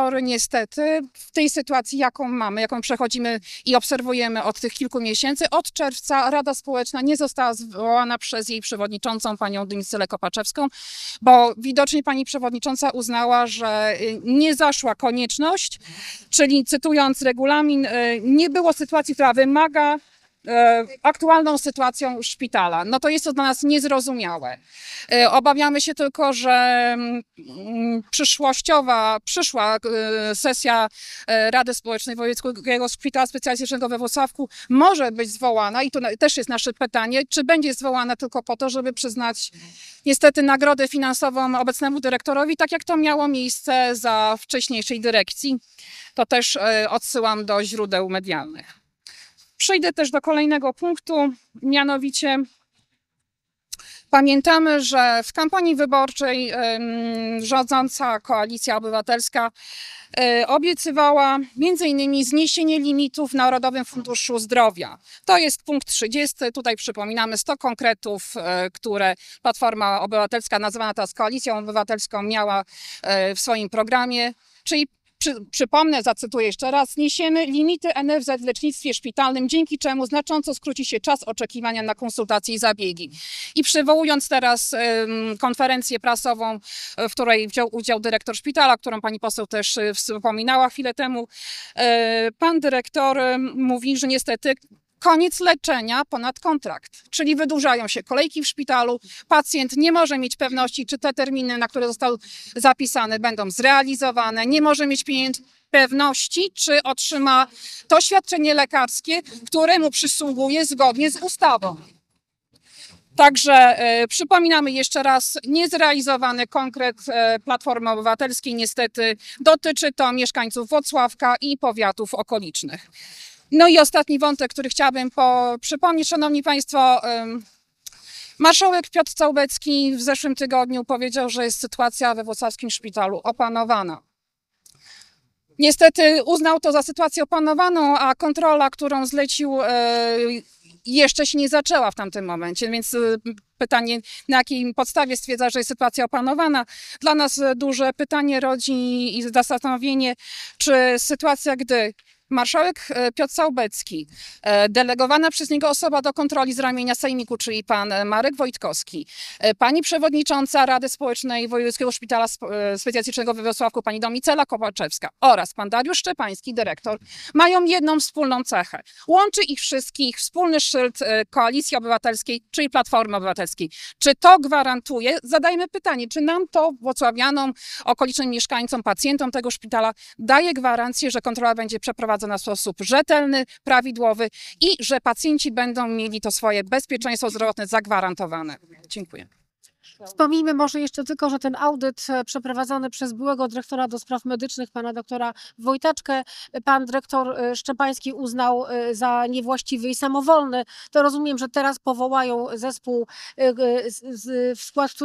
dyrektory niestety w tej sytuacji, jaką mamy, jaką przechodzimy i obserwujemy od tych kilku miesięcy, od czerwca Rada Społeczna nie została zwołana przez jej przewodniczącą, panią Domicylę Kopaczewską, bo widocznie pani przewodnicząca uznała, że nie zaszła konieczność, czyli cytując regulamin, nie było sytuacji, która wymaga aktualną sytuacją szpitala. No to jest to dla nas niezrozumiałe. Obawiamy się tylko, że przyszła sesja Rady Społecznej Wojewódzkiego Szpitala Specjalistycznego we Włocławku może być zwołana i to też jest nasze pytanie, czy będzie zwołana tylko po to, żeby przyznać niestety nagrodę finansową obecnemu dyrektorowi, tak jak to miało miejsce za wcześniejszej dyrekcji. To też odsyłam do źródeł medialnych. Przejdę też do kolejnego punktu, mianowicie pamiętamy, że w kampanii wyborczej rządząca Koalicja Obywatelska obiecywała m.in. zniesienie limitów w Narodowym Funduszu Zdrowia. To jest punkt 30. Tutaj przypominamy 100 konkretów, które Platforma Obywatelska, nazywana teraz Koalicją Obywatelską, miała w swoim programie, czyli przypomnę, zacytuję jeszcze raz, zniesiemy limity NFZ w lecznictwie szpitalnym, dzięki czemu znacząco skróci się czas oczekiwania na konsultacje i zabiegi. I przywołując teraz konferencję prasową, w której wziął udział dyrektor szpitala, którą pani poseł też wspominała chwilę temu, pan dyrektor mówi, że niestety koniec leczenia ponad kontrakt, czyli wydłużają się kolejki w szpitalu, pacjent nie może mieć pewności, czy te terminy, na które został zapisany, będą zrealizowane, nie może mieć pewności, czy otrzyma to świadczenie lekarskie, które mu przysługuje zgodnie z ustawą. Także przypominamy jeszcze raz, niezrealizowany konkret Platformy Obywatelskiej niestety dotyczy to mieszkańców Włocławka i powiatów okolicznych. No i ostatni wątek, który chciałabym przypomnieć, szanowni państwo, marszałek Piotr Całbecki w zeszłym tygodniu powiedział, że jest sytuacja we włocławskim szpitalu opanowana. Niestety uznał to za sytuację opanowaną, a kontrola, którą zlecił, jeszcze się nie zaczęła w tamtym momencie, więc pytanie, na jakiej podstawie stwierdza, że jest sytuacja opanowana. Dla nas duże pytanie rodzi i zastanowienie, czy sytuacja, gdy marszałek Piotr Całbecki, delegowana przez niego osoba do kontroli z ramienia sejmiku, czyli pan Marek Wojtkowski, pani przewodnicząca Rady Społecznej Wojewódzkiego Szpitala Specjalistycznego we Wrocławku, pani Domicela Kopaczewska oraz pan Dariusz Szczepański, dyrektor, mają jedną wspólną cechę. Łączy ich wszystkich wspólny szyld Koalicji Obywatelskiej, czyli Platformy Obywatelskiej. Czy to gwarantuje? Zadajmy pytanie, czy nam to, włocławianom, okolicznym mieszkańcom, pacjentom tego szpitala daje gwarancję, że kontrola będzie przeprowadzona w sposób rzetelny, prawidłowy i że pacjenci będą mieli to swoje bezpieczeństwo zdrowotne zagwarantowane. Dziękuję. Wspomnijmy może jeszcze tylko, że ten audyt przeprowadzony przez byłego dyrektora do spraw medycznych, pana doktora Wojtaczkę, pan dyrektor Szczepański uznał za niewłaściwy i samowolny. To rozumiem, że teraz powołają zespół, w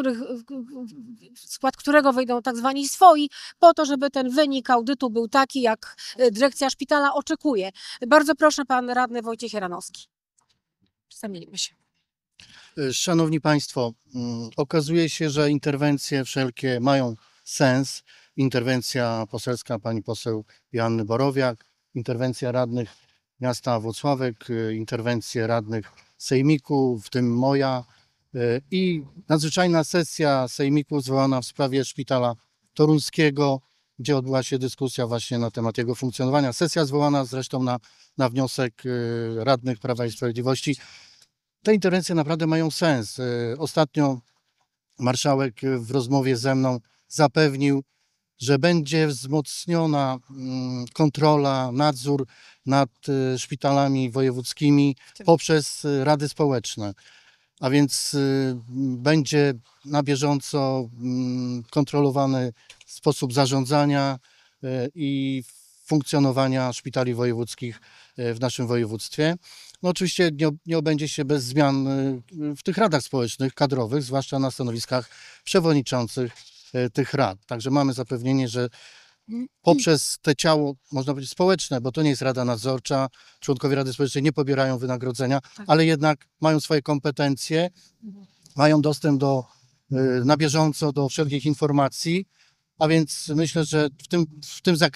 skład którego wejdą tak zwani swoi, po to, żeby ten wynik audytu był taki, jak dyrekcja szpitala oczekuje. Bardzo proszę, pan radny Wojciech Jaranowski. Przedstawimy się. Szanowni Państwo, okazuje się, że interwencje wszelkie mają sens. Interwencja poselska pani poseł Joanny Borowiak, interwencja radnych miasta Włocławek, interwencje radnych sejmiku, w tym moja, i nadzwyczajna sesja sejmiku zwołana w sprawie szpitala toruńskiego, gdzie odbyła się dyskusja właśnie na temat jego funkcjonowania. Sesja zwołana zresztą na wniosek radnych Prawa i Sprawiedliwości. Te interwencje naprawdę mają sens. Ostatnio marszałek w rozmowie ze mną zapewnił, że będzie wzmocniona kontrola, nadzór nad szpitalami wojewódzkimi poprzez rady społeczne. A więc będzie na bieżąco kontrolowany sposób zarządzania i funkcjonowania szpitali wojewódzkich w naszym województwie. No oczywiście nie obędzie się bez zmian w tych radach społecznych, kadrowych, zwłaszcza na stanowiskach przewodniczących tych rad. Także mamy zapewnienie, że poprzez te ciało, można powiedzieć społeczne, bo to nie jest rada nadzorcza, członkowie rady społecznej nie pobierają wynagrodzenia, ale jednak mają swoje kompetencje, mają dostęp na bieżąco do wszelkich informacji, a więc myślę, że w tym zakresie